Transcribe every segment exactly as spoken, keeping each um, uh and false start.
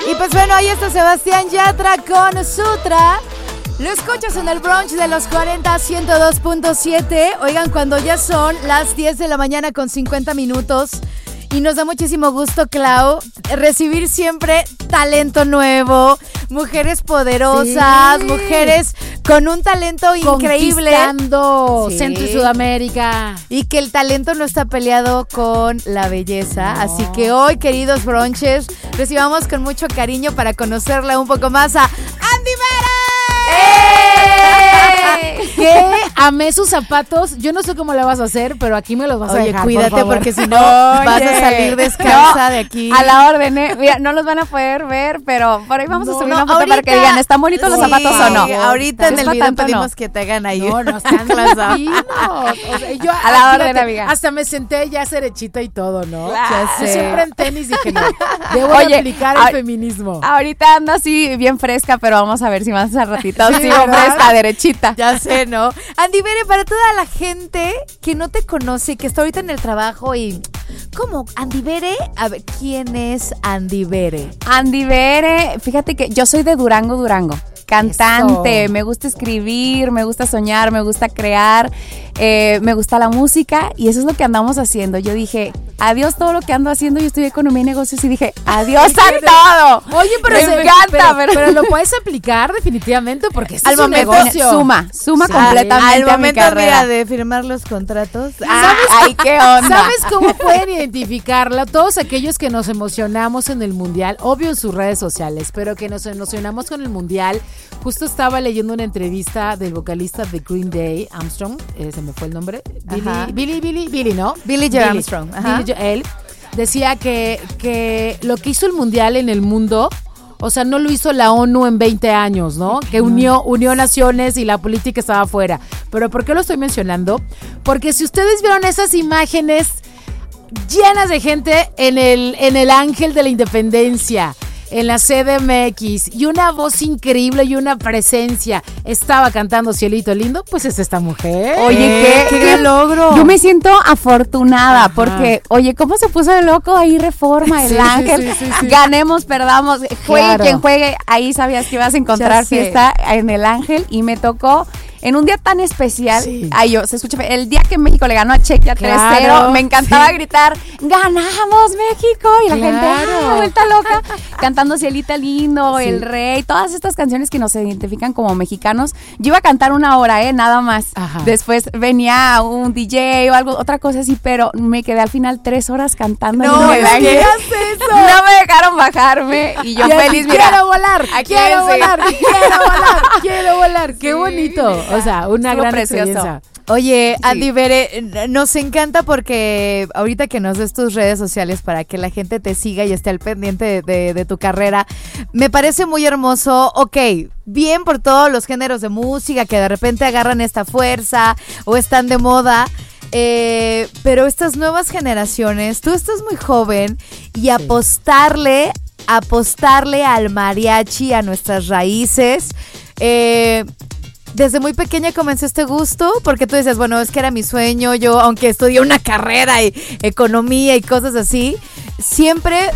Y pues bueno, ahí está Sebastián Yatra con Sutra. Lo escuchas en el brunch de los cuarenta, ciento dos punto siete. Oigan, cuando ya son las diez de la mañana con cincuenta minutos. Y nos da muchísimo gusto, Clau, recibir siempre talento nuevo, mujeres poderosas, sí. mujeres con un talento increíble. Conquistando sí. Centro y Sudamérica. Y que el talento no está peleado con la belleza. No. Así que hoy, queridos brunches, recibamos con mucho cariño para conocerla un poco más a Andy Vera. ¡Eh! ¿Qué? Amé sus zapatos. Yo no sé cómo le vas a hacer, pero aquí me los vas Oye, a dejar, cuídate, por favor. porque si no vas a salir descalza no, de aquí. A la orden, ¿eh? Mira, no los van a poder ver, pero por ahí vamos no, a subir no, una foto ahorita, para que digan, ¿están bonitos los sí, zapatos o no? Ahorita en el video tanto, pedimos no. que te hagan ahí. No, no están divinos. O sea, yo, a la fíjate, orden, amiga. Hasta me senté ya derechita y todo, ¿no? Claro. Yo siempre en tenis dije, no, debo Oye, aplicar a, el feminismo. Ahorita ando así bien fresca, pero vamos a ver si más al ratito sí, sigo fresca, derechita. Ya sé, ¿no? Andy Bere, para toda la gente que no te conoce, que está ahorita en el trabajo y... ¿Cómo? ¿Andy Bere? A ver, ¿quién es Andy Bere? Andy Bere, fíjate que yo soy de Durango, Durango. Cantante, Eso. Me gusta escribir, me gusta soñar, me gusta crear, eh, me gusta la música y eso es lo que andamos haciendo. Yo dije, adiós todo lo que ando haciendo, yo estudié economía y negocios y dije, adiós a todo. Oye, pero me se, encanta, pero, pero, pero lo puedes aplicar definitivamente porque este al es un momento negocio. Suma, suma Sí. completamente Al a mi momento, carrera. mira, de firmar los contratos. Ah, ay, qué onda. ¿Sabes cómo pueden identificarla? Todos aquellos que nos emocionamos en el mundial, obvio en sus redes sociales, pero que nos emocionamos con el mundial. Justo estaba leyendo una entrevista del vocalista de Green Day, Armstrong, eh, se me fue el nombre, Billy, Billy, Billy, Billy, ¿no? Billy Joe Armstrong. Ajá. Billy Joe, él decía que, que lo que hizo el mundial en el mundo, o sea, no lo hizo la ONU en veinte años, ¿no? Que unió, unió naciones y la política estaba afuera. Pero ¿por qué lo estoy mencionando? Porque si ustedes vieron esas imágenes llenas de gente en el, en el Ángel de la Independencia, en la C D M X, y una voz increíble y una presencia, estaba cantando Cielito Lindo, pues es esta mujer. Oye, ¿Qué? qué, qué gran logro. Yo me siento afortunada. Ajá. Porque, oye, ¿cómo se puso de loco ahí Reforma, el Sí, Ángel? sí, sí, sí, sí. Ganemos, perdamos, juegue Claro. quien juegue, ahí sabías que ibas a encontrar Ya sé. fiesta en el Ángel y me tocó en un día tan especial. Sí. Ay, yo, se escucha, el día que México le ganó a Chequia Claro, tres cero, me encantaba sí. gritar, ¡ganamos México! Y la gente, Claro. ¡ah, vuelta loca! Cantando Cielita Lindo, Sí. El Rey, todas estas canciones que nos identifican como mexicanos. Yo iba a cantar una hora, ¿eh? Nada más. Ajá. Después venía un D J o algo, otra cosa así, pero me quedé al final tres horas cantando. No, en el Ángel. ¿qué haces eso? No me dejaron bajarme y yo Y así, feliz, mira. quiero volar, aquí quiero sí. volar, quiero volar, quiero volar. Qué Sí, bonito. O sea, una estuvo gran precioso. experiencia. Oye, Sí. Andy Bere, nos encanta porque ahorita que nos des tus redes sociales para que la gente te siga y esté al pendiente de, de, de tu carrera, me parece muy hermoso. Ok, bien por todos los géneros de música que de repente agarran esta fuerza o están de moda. Eh, pero estas nuevas generaciones, tú estás muy joven y apostarle, apostarle al mariachi, a nuestras raíces. Eh, Desde muy pequeña comencé este gusto, porque tú decías, bueno, es que era mi sueño, yo, aunque estudié una carrera y economía y cosas así, siempre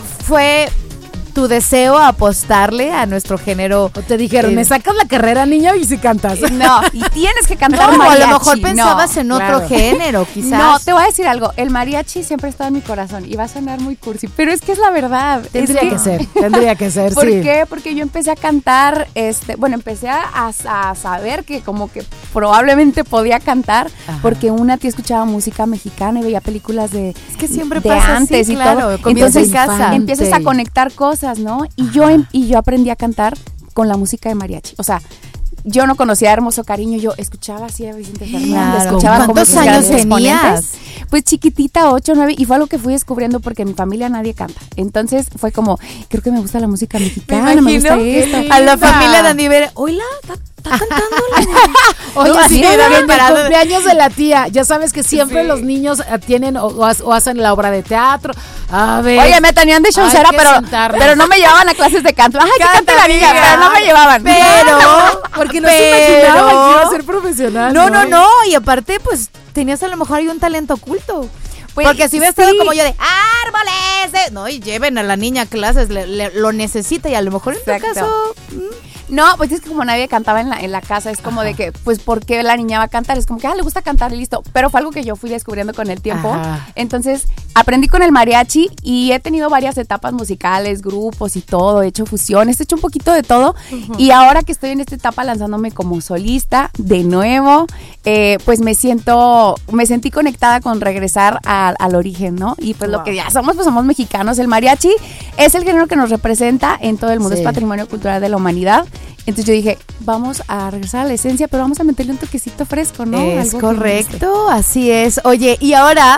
fue tu deseo apostarle a nuestro género. O te dijeron, Eh, me sacas la carrera, niña, y si cantas. No, y tienes que cantar No, a mariachi. lo mejor pensabas no. en otro claro. género, quizás. No, te voy a decir algo. El mariachi siempre ha estado en mi corazón y va a sonar muy cursi, pero es que es la verdad. Tendría es que ser, tendría que ser, ¿Por sí. qué? Porque yo empecé a cantar, este, bueno, empecé a, a saber que como que probablemente podía cantar, Ajá. porque una tía escuchaba música mexicana y veía películas de, Es que siempre de pasa antes así, y claro, todo. comienza Entonces en casa. empiezas a conectar cosas, ¿no? Y yo em- y yo aprendí a cantar con la música de mariachi. O sea, yo no conocía a Hermoso Cariño, yo escuchaba así a Vicente Fernández, Claro. escuchaba como ¿Cuántos sus años grandes tenías? exponentes. Pues chiquitita, ocho, nueve, y fue algo que fui descubriendo porque en mi familia nadie canta. Entonces fue como, creo que me gusta la música mexicana, me, gusta esto. a la linda. familia de Andy Bere, oíla, está está cantando la Oye, No, sí, sí, en David el Parado. cumpleaños de la tía, ya sabes que siempre Sí. los niños eh, tienen o, o ha- o hacen la obra de teatro. A ver. Oye, me tenían de showcera, que pero, sentarnos. pero no me llevaban a clases de canto. Ay, que Canta, cante la niña, amiga. pero no me llevaban. Pero, porque no pero- se imaginaba que iba a ser profesional. No, no, no, y aparte, pues, tenías a lo mejor ahí un talento oculto. Pues, Porque si ves todo sí. como yo de árboles, de- no, y lleven a la niña a clases, le- le- lo necesita y a lo mejor en Exacto. tu caso... No, pues es que como nadie cantaba en la, en la casa, es como Ajá. de que, pues, ¿por qué la niña va a cantar? Es como que, ah, le gusta cantar y listo. Pero fue algo que yo fui descubriendo con el tiempo. Ajá. Entonces, aprendí con el mariachi y he tenido varias etapas musicales, grupos y todo. He hecho fusiones, he hecho un poquito de todo. Uh-huh. Y ahora que estoy en esta etapa lanzándome como solista, de nuevo, eh, pues me siento, me sentí conectada con regresar a, al origen, ¿no? Y pues wow. lo que ya somos, pues somos mexicanos. El mariachi es el género que nos representa en todo el mundo, sí. Es patrimonio cultural de la humanidad. Entonces yo dije, vamos a regresar a la esencia, pero vamos a meterle un toquecito fresco, ¿no? Es Algo correcto, así es. Oye, y ahora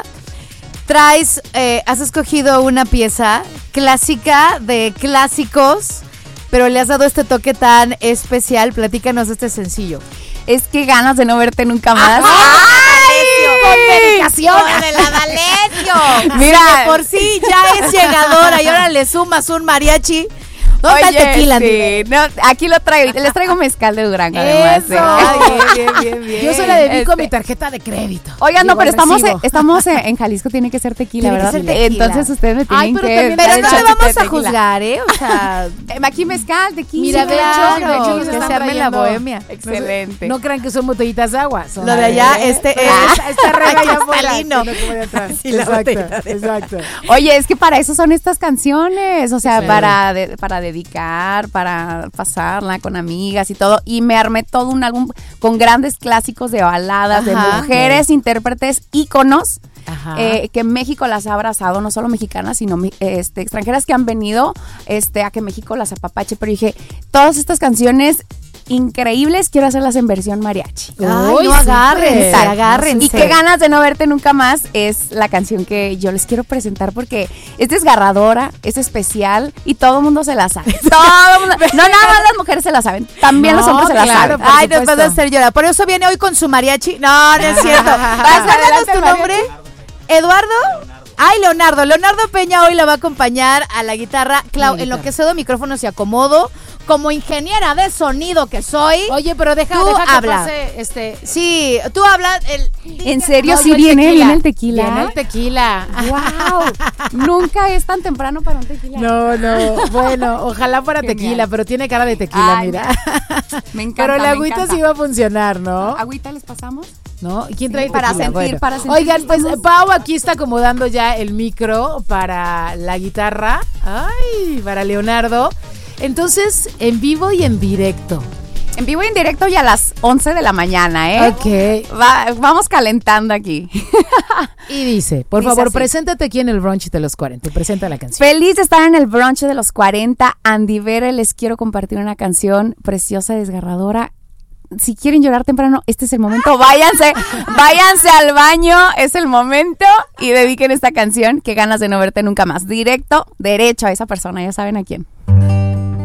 traes, eh, has escogido una pieza clásica de clásicos, pero le has dado este toque tan especial. Platícanos de este sencillo. Es que ganas de no verte nunca más. ¡Ay! ¡Con dedicación! ¡Con el Adalesio! Mira, si de por sí ya es llegadora y ahora le sumas un mariachi. ¿Dónde Oye, está el tequila? Sí, no, aquí lo traigo. Les traigo mezcal de Durango, además. Eso. ¿eh? Ay, bien, bien, bien. Yo se la dedico Este. mi tarjeta de crédito. Oigan, no, Digo, pero estamos, recibo. estamos en, en Jalisco, tiene que ser tequila, Tiene que ¿verdad? ser tequila. Entonces ustedes me tienen Ay, pero que... también- Pero dar no el le chance vamos de a tequila. juzgar, ¿eh? O sea, Eh, Aquí mezcal, tequila. Mira, de hecho, claro, de hecho, nos que están se arme la trayendo- bohemia. Excelente. No crean que son botellitas de agua. Son Lo de allá, este es- Esta, esta rega allá afuera. cristalino. sino como de atrás. Sí, la botella Exacto, de- exacto. Oye, es que para eso son estas canciones, o sea, Sí. para, de- para dedicar, para pasarla con amigas y todo. Y me armé todo un álbum con grandes clásicos de baladas, de Ajá. mujeres, intérpretes, íconos. Ajá. Eh, que México las ha abrazado, no solo mexicanas, sino este, extranjeras que han venido este, a que México las apapache. Pero dije, todas estas canciones increíbles, quiero hacerlas en versión mariachi. ay, Uy, no agárrense, súper. agárrense. Y qué ganas de no verte nunca más es la canción que yo les quiero presentar porque es desgarradora, es especial y todo el mundo se la sabe. Todo el mundo, no nada más las mujeres se la saben, también No, los hombres se la claro, saben. por Ay, nos supuesto. vas a hacer llorar. Por eso viene hoy con su mariachi. No, no es cierto. ¿Recuérdanos Adelante, tu mariachi. nombre? ¿Eduardo? Ay, Leonardo. Leonardo Peña hoy la va a acompañar a la guitarra. Clau, La en lo guitarra. que cedo micrófonos y acomodo, como ingeniera de sonido que soy. Oye, pero deja, Tú deja que habla. pase este. Sí, tú hablas. El, ¿En serio? No, sí yo el viene, tequila. viene el tequila. Viene el tequila. Wow, nunca es tan temprano para un tequila. No, no. Bueno, ojalá fuera Genial. tequila, pero tiene cara de tequila, Ay, mira. Me encanta. Pero la me agüita encanta. sí va a funcionar, ¿no? ¿Agüita les pasamos? ¿No? ¿Y quién Sí, trae para tequila? sentir, Bueno. para sentir Oigan, que pues estamos- Pau aquí está acomodando ya el micro para la guitarra. Ay, para Leonardo. Entonces, en vivo y en directo. En vivo y en directo y a las once de la mañana, ¿eh? Ok. Va- vamos calentando aquí. Y dice, por Dice favor, así. preséntate aquí en el brunch de los cuarenta. Presenta la canción. Feliz de estar en el brunch de los cuarenta. Andy Vere, les quiero compartir una canción preciosa, desgarradora. Si quieren llorar temprano, este es el momento. Váyanse, váyanse al baño, es el momento y dediquen esta canción. Qué ganas de no verte nunca más. Directo, derecho a esa persona, ya saben a quién.